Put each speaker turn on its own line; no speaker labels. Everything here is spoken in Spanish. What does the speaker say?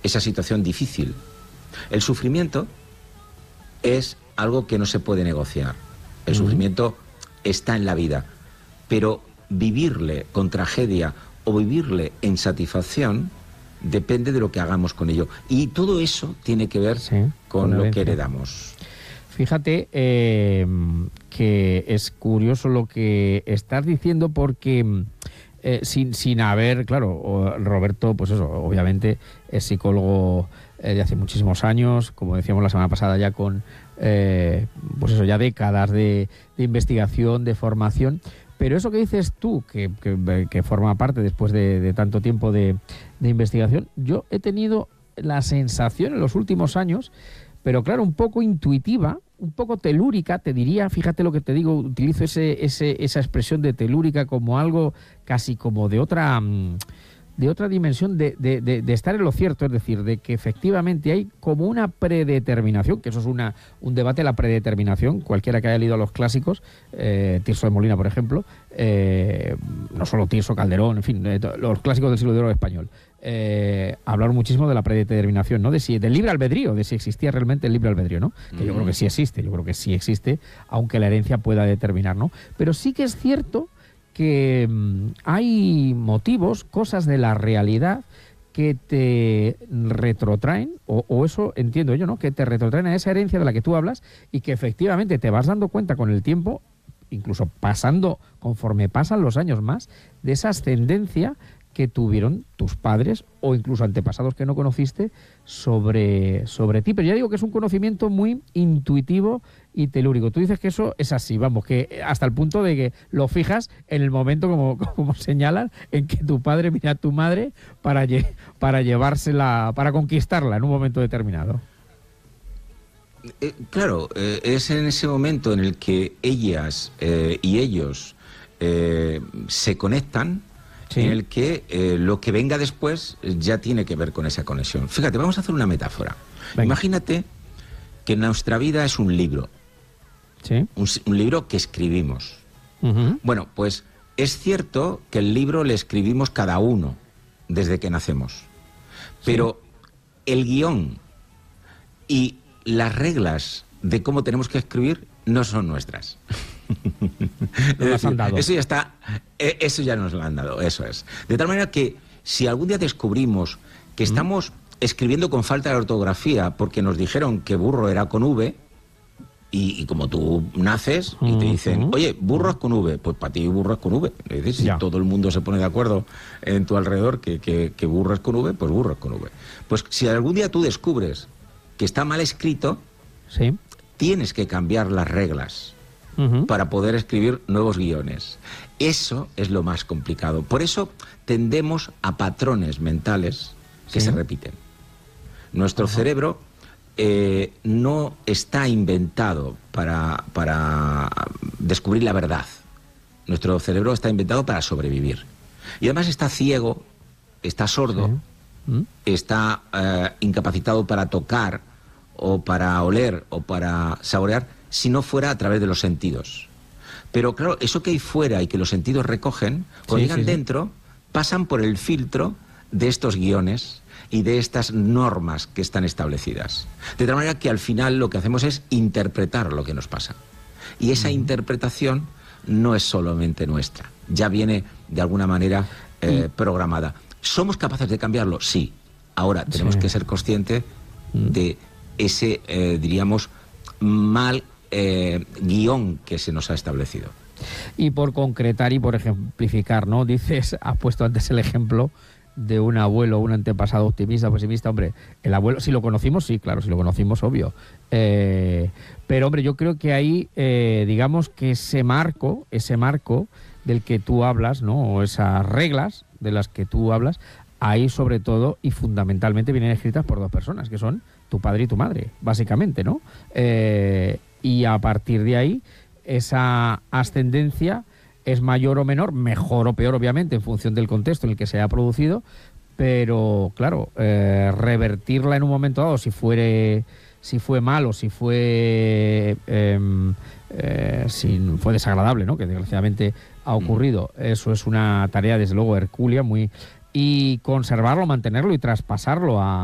esa situación difícil. El sufrimiento es algo que no se puede negociar. El sufrimiento está en la vida, pero vivirle con tragedia o vivirle en satisfacción depende de lo que hagamos con ello. Y todo eso tiene que ver con lo que heredamos.
Fíjate que es curioso lo que estás diciendo porque sin haber, claro, Roberto, pues eso, obviamente es psicólogo de hace muchísimos años, como decíamos la semana pasada, ya con, pues eso, ya décadas de investigación, de formación. Pero eso que dices tú, que forma parte después de tanto tiempo de investigación, yo he tenido la sensación en los últimos años, pero claro, un poco intuitiva, un poco telúrica, te diría, fíjate lo que te digo, utilizo esa expresión de telúrica como algo casi como de otra dimensión de estar en lo cierto, es decir, de que efectivamente hay como una predeterminación, que eso es un debate, la predeterminación, cualquiera que haya leído a los clásicos, Tirso de Molina, por ejemplo, no solo Tirso, Calderón, en fin, los clásicos del siglo de oro español, hablaron muchísimo de la predeterminación, ¿no? Del libre albedrío, de si existía realmente el libre albedrío, ¿no? Que yo creo que sí existe, aunque la herencia pueda determinar, ¿no? Pero sí que es cierto que hay motivos, cosas de la realidad que te retrotraen, o eso entiendo yo, ¿no? Que te retrotraen a esa herencia de la que tú hablas y que efectivamente te vas dando cuenta con el tiempo, incluso conforme pasan los años más, de esa ascendencia que tuvieron tus padres o incluso antepasados que no conociste sobre ti. Pero ya digo que es un conocimiento muy intuitivo y telúrico. Tú dices que eso es así, vamos, que hasta el punto de que lo fijas en el momento, como señalan, en que tu padre mira a tu madre para llevársela, para conquistarla en un momento determinado.
Claro, es en ese momento en el que ellas y ellos se conectan, en el que lo que venga después ya tiene que ver con esa conexión. Fíjate, vamos a hacer una metáfora. Venga. Imagínate que nuestra vida es un libro. Un libro que escribimos. Bueno, pues es cierto que el libro le escribimos cada uno desde que nacemos. Pero el guión y las reglas de cómo tenemos que escribir no son nuestras. Eso ya está, eso ya nos lo han dado, eso es. De tal manera que si algún día descubrimos que estamos escribiendo con falta de ortografía porque nos dijeron que burro era con V, y como tú naces y te dicen, oye, burro es con V, pues para ti burro es con V. Es decir, si todo el mundo se pone de acuerdo en tu alrededor que burro es con V, pues burro es con V. Pues si algún día tú descubres que está mal escrito, tienes que cambiar las reglas para poder escribir nuevos guiones. Eso es lo más complicado. Por eso tendemos a patrones mentales que se repiten. Nuestro cerebro no está inventado para descubrir la verdad. Nuestro cerebro está inventado para sobrevivir. Y además está ciego, está sordo, está incapacitado para tocar o para oler o para saborear, si no fuera a través de los sentidos. Pero claro, eso que hay fuera y que los sentidos recogen, cuando llegan dentro, pasan por el filtro de estos guiones y de estas normas que están establecidas. De tal manera que al final lo que hacemos es interpretar lo que nos pasa. Y esa interpretación no es solamente nuestra, ya viene de alguna manera programada. ¿Somos capaces de cambiarlo? Sí. Ahora tenemos que ser conscientes de ese, diríamos, mal guión que se nos ha establecido.
Y por concretar y por ejemplificar, ¿no? Dices, has puesto antes el ejemplo de un abuelo, un antepasado optimista, pesimista. Hombre, el abuelo, si lo conocimos, sí, claro, si lo conocimos, obvio. Pero, hombre, yo creo que ahí, digamos que ese marco del que tú hablas, ¿no? O esas reglas de las que tú hablas, ahí sobre todo y fundamentalmente vienen escritas por dos personas, que son tu padre y tu madre, básicamente, ¿no? Y a partir de ahí, esa ascendencia es mayor o menor, mejor o peor, obviamente, en función del contexto en el que se haya producido, pero, claro, revertirla en un momento dado, si fue mal o si fue desagradable, ¿no? Que desgraciadamente ha ocurrido, eso es una tarea, desde luego, hercúlea, y conservarlo, mantenerlo y traspasarlo a